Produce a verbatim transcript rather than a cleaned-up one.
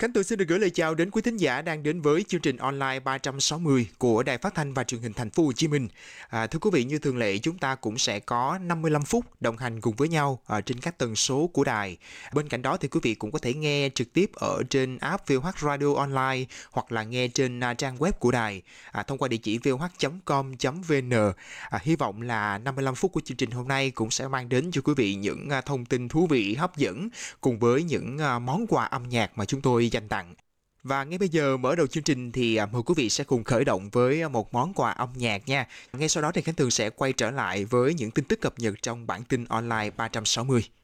Khánh Tường xin được gửi lời chào đến quý thính giả đang đến với chương trình online ba trăm sáu mươi của Đài Phát thanh và Truyền hình Thành phố Hồ Chí Minh. À, thưa quý vị, như thường lệ chúng ta cũng sẽ có năm mươi lăm phút đồng hành cùng với nhau ở trên các tần số của đài. Bên cạnh đó thì quý vị cũng có thể nghe trực tiếp ở trên app vê o hát Radio Online hoặc là nghe trên uh, trang web của đài à, thông qua địa chỉ vê o hát chấm com chấm vê en. À, hy vọng là năm mươi lăm phút của chương trình hôm nay cũng sẽ mang đến cho quý vị những uh, thông tin thú vị, hấp dẫn cùng với những uh, món quà âm nhạc mà chúng tôi dành tặng. Và ngay bây giờ mở đầu chương trình thì à, mời quý vị sẽ cùng khởi động với một món quà âm nhạc nha. Ngay sau đó thì Khánh Tường sẽ quay trở lại với những tin tức cập nhật trong bản tin online ba trăm sáu mươi.